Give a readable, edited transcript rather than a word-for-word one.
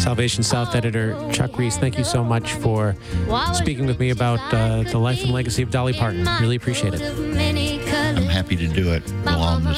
Salvation South editor Chuck Reese, thank you so much for speaking with me about the life and legacy of Dolly Parton. Really appreciate it. I'm happy to do it along the